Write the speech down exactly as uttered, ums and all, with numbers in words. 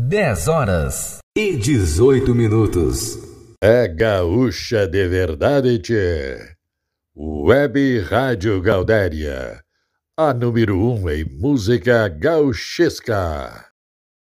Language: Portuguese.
dez horas e dezoito minutos. É gaúcha de verdade, tchê. Web Rádio Gaudéria, a número um em música gauchesca.